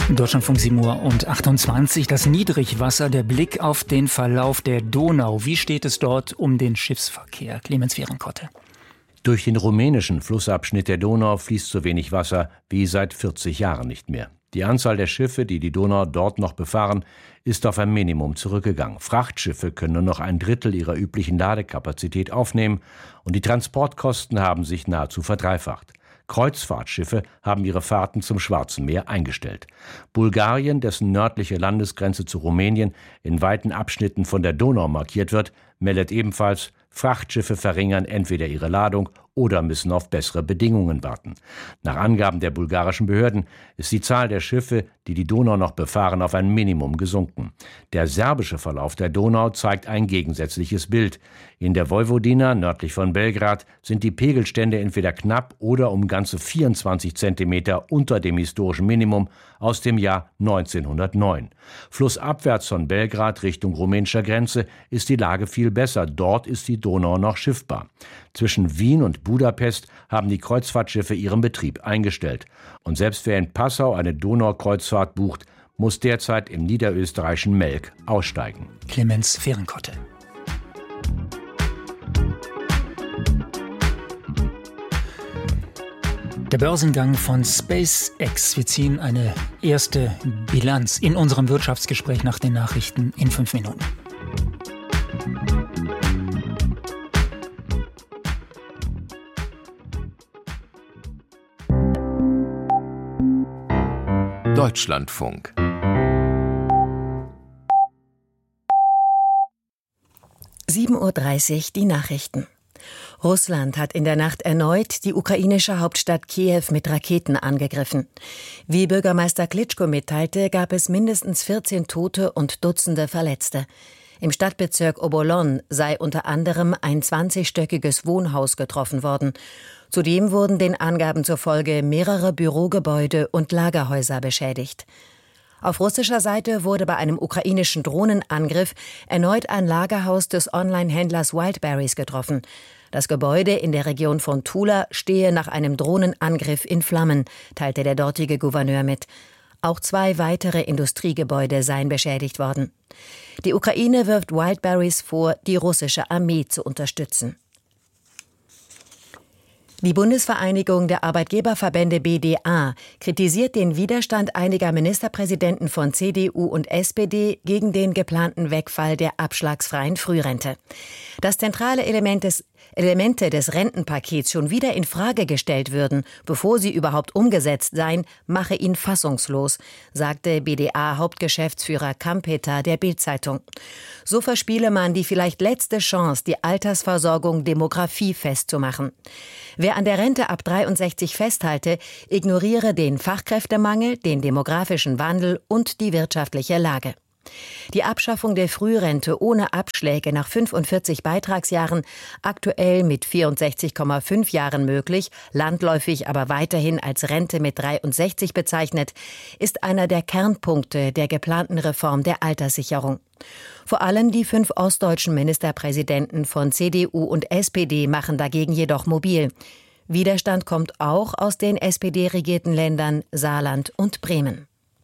Deutschlandfunk 7:28 Uhr. Das Niedrigwasser, der Blick auf den Verlauf der Donau. Wie steht es dort um den Schiffsverkehr? Clemens Fehrenkotte. Durch den rumänischen Flussabschnitt der Donau fließt so wenig Wasser wie seit 40 Jahren nicht mehr. Die Anzahl der Schiffe, die die Donau dort noch befahren, ist auf ein Minimum zurückgegangen. Frachtschiffe können nur noch 1/3 ihrer üblichen Ladekapazität aufnehmen und die Transportkosten haben sich nahezu verdreifacht. Kreuzfahrtschiffe haben ihre Fahrten zum Schwarzen Meer eingestellt. Bulgarien, dessen nördliche Landesgrenze zu Rumänien in weiten Abschnitten von der Donau markiert wird, meldet ebenfalls, Frachtschiffe verringern entweder ihre Ladung oder müssen auf bessere Bedingungen warten. Nach Angaben der bulgarischen Behörden ist die Zahl der Schiffe, die die Donau noch befahren, auf ein Minimum gesunken. Der serbische Verlauf der Donau zeigt ein gegensätzliches Bild. In der Vojvodina, nördlich von Belgrad, sind die Pegelstände entweder knapp oder um ganze 24 Zentimeter unter dem historischen Minimum aus dem Jahr 1909. Flussabwärts von Belgrad Richtung rumänischer Grenze ist die Lage viel besser. Dort ist die Donau noch schiffbar. Zwischen Wien und Budapest haben die Kreuzfahrtschiffe ihren Betrieb eingestellt. Und selbst wer in Passau eine Donaukreuzfahrt bucht, muss derzeit im niederösterreichischen Melk aussteigen. Clemens Fehrenkotte. Der Börsengang von SpaceX. Wir ziehen eine erste Bilanz in unserem Wirtschaftsgespräch nach den Nachrichten in 5 Minuten. Deutschlandfunk. (7:30 Uhr) die Nachrichten. Russland hat in der Nacht erneut die ukrainische Hauptstadt Kiew mit Raketen angegriffen. Wie Bürgermeister Klitschko mitteilte, gab es mindestens 14 Tote und Dutzende Verletzte. Im Stadtbezirk Obolon sei unter anderem ein 20-stöckiges Wohnhaus getroffen worden. Zudem wurden den Angaben zufolge mehrere Bürogebäude und Lagerhäuser beschädigt. Auf russischer Seite wurde bei einem ukrainischen Drohnenangriff erneut ein Lagerhaus des Online-Händlers Wildberries getroffen. Das Gebäude in der Region von Tula stehe nach einem Drohnenangriff in Flammen, teilte der dortige Gouverneur mit. Auch 2 weitere Industriegebäude seien beschädigt worden. Die Ukraine wirft Wildberries vor, die russische Armee zu unterstützen. Die Bundesvereinigung der Arbeitgeberverbände BDA kritisiert den Widerstand einiger Ministerpräsidenten von CDU und SPD gegen den geplanten Wegfall der abschlagsfreien Frührente. Dass zentrale Elemente des Rentenpakets schon wieder in Frage gestellt würden, bevor sie überhaupt umgesetzt seien, mache ihn fassungslos, sagte BDA-Hauptgeschäftsführer Kampeter der Bild-Zeitung. So verspiele man die vielleicht letzte Chance, die Altersversorgung demografiefest zu machen. Wer an der Rente ab 63 festhalte, ignoriere den Fachkräftemangel, den demografischen Wandel und die wirtschaftliche Lage. Die Abschaffung der Frührente ohne Abschläge nach 45 Beitragsjahren, aktuell mit 64,5 Jahren möglich, landläufig aber weiterhin als Rente mit 63 bezeichnet, ist einer der Kernpunkte der geplanten Reform der Alterssicherung. Vor allem die 5 ostdeutschen Ministerpräsidenten von CDU und SPD machen dagegen jedoch mobil. Widerstand kommt auch aus den SPD-regierten Ländern Saarland und Bremen.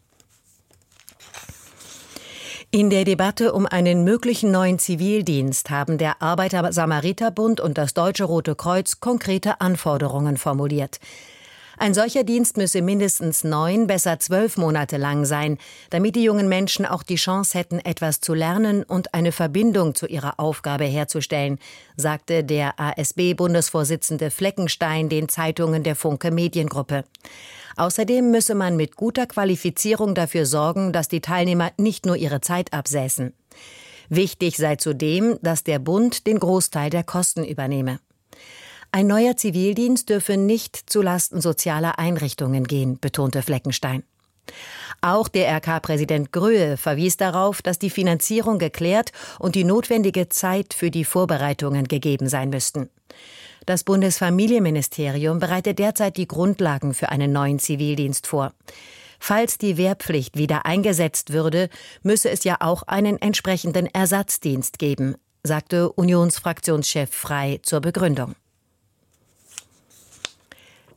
In der Debatte um einen möglichen neuen Zivildienst haben der Arbeiter-Samariter-Bund und das Deutsche Rote Kreuz konkrete Anforderungen formuliert. Ein solcher Dienst müsse mindestens 9, besser 12 Monate lang sein, damit die jungen Menschen auch die Chance hätten, etwas zu lernen und eine Verbindung zu ihrer Aufgabe herzustellen, sagte der ASB-Bundesvorsitzende Fleckenstein den Zeitungen der Funke Mediengruppe. Außerdem müsse man mit guter Qualifizierung dafür sorgen, dass die Teilnehmer nicht nur ihre Zeit absäßen. Wichtig sei zudem, dass der Bund den Großteil der Kosten übernehme. Ein neuer Zivildienst dürfe nicht zulasten sozialer Einrichtungen gehen, betonte Fleckenstein. Auch der RK-Präsident Gröhe verwies darauf, dass die Finanzierung geklärt und die notwendige Zeit für die Vorbereitungen gegeben sein müssten. Das Bundesfamilienministerium bereitet derzeit die Grundlagen für einen neuen Zivildienst vor. Falls die Wehrpflicht wieder eingesetzt würde, müsse es ja auch einen entsprechenden Ersatzdienst geben, sagte Unionsfraktionschef Frey zur Begründung.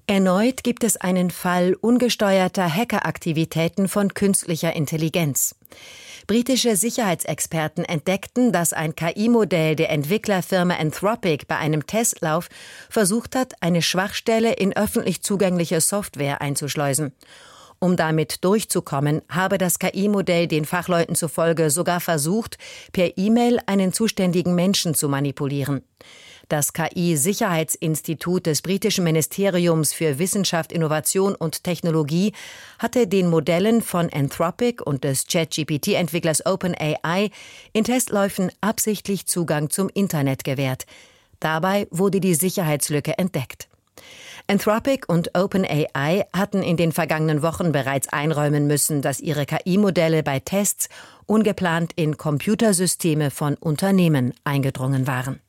Erneut gibt es einen Fall ungesteuerter Hackeraktivitäten von künstlicher Intelligenz. Britische Sicherheitsexperten entdeckten, dass ein KI-Modell der Entwicklerfirma Anthropic bei einem Testlauf versucht hat, eine Schwachstelle in öffentlich zugängliche Software einzuschleusen. Um damit durchzukommen, habe das KI-Modell den Fachleuten zufolge sogar versucht, per E-Mail einen zuständigen Menschen zu manipulieren. Das KI-Sicherheitsinstitut des britischen Ministeriums für Wissenschaft, Innovation und Technologie hatte den Modellen von Anthropic und des ChatGPT-Entwicklers OpenAI in Testläufen absichtlich Zugang zum Internet gewährt. Dabei wurde die Sicherheitslücke entdeckt. Anthropic und OpenAI hatten in den vergangenen Wochen bereits einräumen müssen, dass ihre KI-Modelle bei Tests ungeplant in Computersysteme von Unternehmen eingedrungen waren.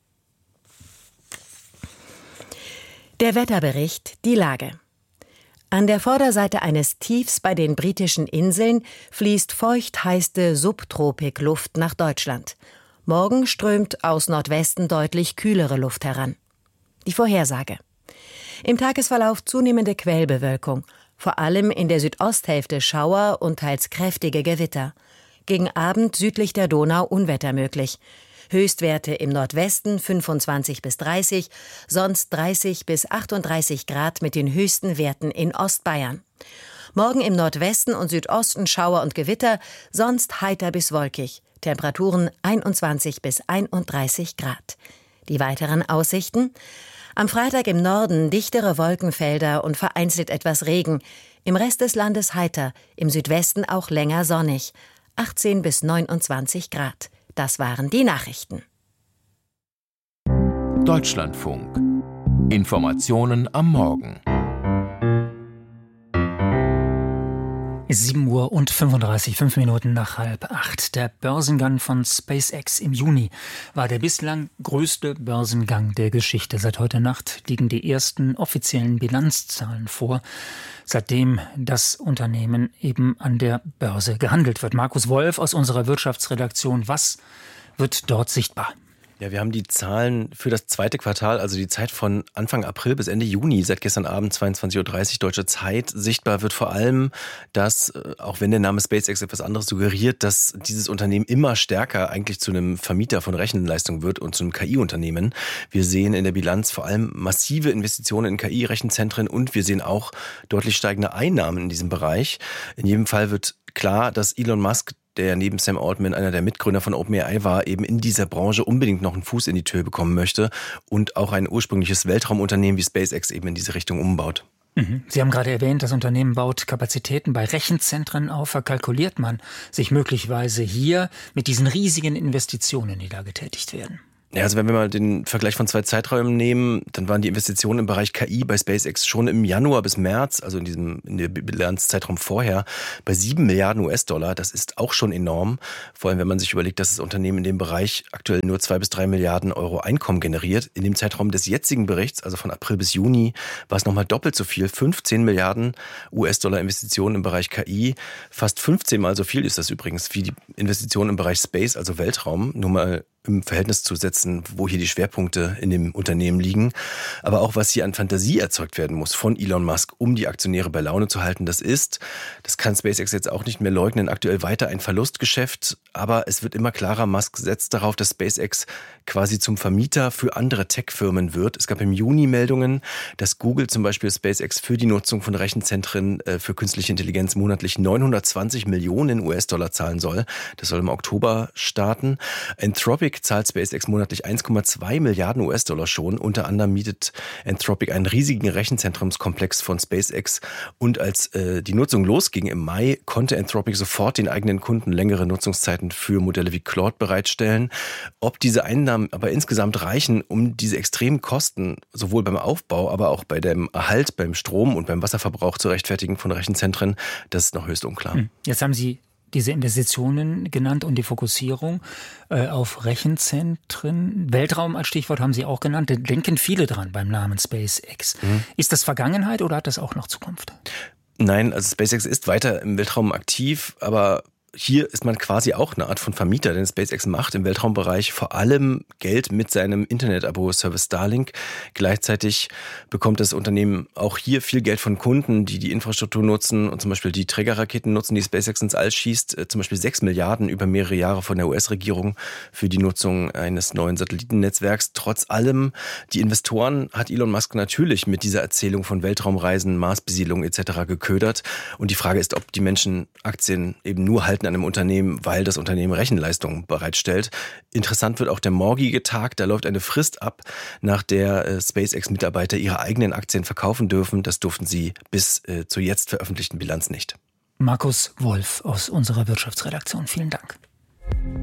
Der Wetterbericht, die Lage. An der Vorderseite eines Tiefs bei den britischen Inseln fließt feucht-heiße Subtropikluft nach Deutschland. Morgen strömt aus Nordwesten deutlich kühlere Luft heran. Die Vorhersage. Im Tagesverlauf zunehmende Quellbewölkung, vor allem in der Südosthälfte Schauer und teils kräftige Gewitter. Gegen Abend südlich der Donau Unwetter möglich. Höchstwerte im Nordwesten 25 bis 30, sonst 30 bis 38 Grad mit den höchsten Werten in Ostbayern. Morgen im Nordwesten und Südosten Schauer und Gewitter, sonst heiter bis wolkig. Temperaturen 21 bis 31 Grad. Die weiteren Aussichten? Am Freitag im Norden dichtere Wolkenfelder und vereinzelt etwas Regen. Im Rest des Landes heiter, im Südwesten auch länger sonnig. 18 bis 29 Grad. Das waren die Nachrichten. Deutschlandfunk. Informationen am Morgen. 7 Uhr und 35, 5 Minuten nach 7:30. Der Börsengang von SpaceX im Juni war der bislang größte Börsengang der Geschichte. Seit heute Nacht liegen die ersten offiziellen Bilanzzahlen vor, seitdem das Unternehmen eben an der Börse gehandelt wird. Markus Wolf aus unserer Wirtschaftsredaktion, was wird dort sichtbar? Ja, wir haben die Zahlen für das zweite Quartal, also die Zeit von Anfang April bis Ende Juni, seit gestern Abend 22:30 Uhr deutsche Zeit. Sichtbar wird vor allem, dass, auch wenn der Name SpaceX etwas anderes suggeriert, dass dieses Unternehmen immer stärker eigentlich zu einem Vermieter von Rechenleistung wird und zu einem KI-Unternehmen. Wir sehen in der Bilanz vor allem massive Investitionen in KI-Rechenzentren und wir sehen auch deutlich steigende Einnahmen in diesem Bereich. In jedem Fall wird klar, dass Elon Musk, der neben Sam Altman einer der Mitgründer von OpenAI war, eben in dieser Branche unbedingt noch einen Fuß in die Tür bekommen möchte und auch ein ursprüngliches Weltraumunternehmen wie SpaceX eben in diese Richtung umbaut. Sie haben gerade erwähnt, das Unternehmen baut Kapazitäten bei Rechenzentren auf. Verkalkuliert man sich möglicherweise hier mit diesen riesigen Investitionen, die da getätigt werden? Ja, also wenn wir mal den Vergleich von zwei Zeiträumen nehmen, dann waren die Investitionen im Bereich KI bei SpaceX schon im Januar bis März, also in der Bilanzzeitraum vorher, bei 7 Milliarden US-Dollar. Das ist auch schon enorm. Vor allem, wenn man sich überlegt, dass das Unternehmen in dem Bereich aktuell nur 2 bis 3 Milliarden Euro Einkommen generiert. In dem Zeitraum des jetzigen Berichts, also von April bis Juni, war es nochmal doppelt so viel. 15 Milliarden US-Dollar Investitionen im Bereich KI. Fast 15 Mal so viel ist das übrigens wie die Investitionen im Bereich Space, also Weltraum. Nur mal im Verhältnis zu setzen, wo hier die Schwerpunkte in dem Unternehmen liegen. Aber auch, was hier an Fantasie erzeugt werden muss von Elon Musk, um die Aktionäre bei Laune zu halten, das kann SpaceX jetzt auch nicht mehr leugnen, aktuell weiter ein Verlustgeschäft. Aber es wird immer klarer, Musk setzt darauf, dass SpaceX quasi zum Vermieter für andere Tech-Firmen wird. Es gab im Juni Meldungen, dass Google zum Beispiel SpaceX für die Nutzung von Rechenzentren für künstliche Intelligenz monatlich 920 Millionen US-Dollar zahlen soll. Das soll im Oktober starten. Anthropic zahlt SpaceX monatlich 1,2 Milliarden US-Dollar schon. Unter anderem mietet Anthropic einen riesigen Rechenzentrumskomplex von SpaceX. Und als die Nutzung losging im Mai, konnte Anthropic sofort den eigenen Kunden längere Nutzungszeiten für Modelle wie Claude bereitstellen. Ob diese Einnahmen aber insgesamt reichen, um diese extremen Kosten sowohl beim Aufbau, aber auch bei dem Erhalt, beim Strom und beim Wasserverbrauch zu rechtfertigen von Rechenzentren, das ist noch höchst unklar. Jetzt haben Sie diese Investitionen genannt und die Fokussierung auf Rechenzentren. Weltraum als Stichwort haben Sie auch genannt. Da denken viele dran beim Namen SpaceX. Ist das Vergangenheit oder hat das auch noch Zukunft? Nein, also SpaceX ist weiter im Weltraum aktiv, aber hier ist man quasi auch eine Art von Vermieter, denn SpaceX macht im Weltraumbereich vor allem Geld mit seinem Internet-Abo-Service Starlink. Gleichzeitig bekommt das Unternehmen auch hier viel Geld von Kunden, die die Infrastruktur nutzen und zum Beispiel die Trägerraketen nutzen, die SpaceX ins All schießt. Zum Beispiel 6 Milliarden über mehrere Jahre von der US-Regierung für die Nutzung eines neuen Satellitennetzwerks. Trotz allem, die Investoren hat Elon Musk natürlich mit dieser Erzählung von Weltraumreisen, Marsbesiedlung etc. geködert. Und die Frage ist, ob die Menschen Aktien eben nur halten an einem Unternehmen, weil das Unternehmen Rechenleistungen bereitstellt. Interessant wird auch der morgige Tag. Da läuft eine Frist ab, nach der SpaceX-Mitarbeiter ihre eigenen Aktien verkaufen dürfen. Das durften sie bis zur jetzt veröffentlichten Bilanz nicht. Markus Wolf aus unserer Wirtschaftsredaktion. Vielen Dank.